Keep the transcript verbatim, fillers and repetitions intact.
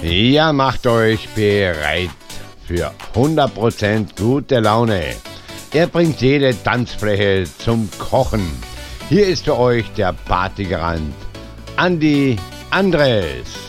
Ja, macht euch bereit für hundert Prozent gute Laune. Er bringt jede Tanzfläche zum Kochen. Hier ist für euch der Partygarant Andi Andres.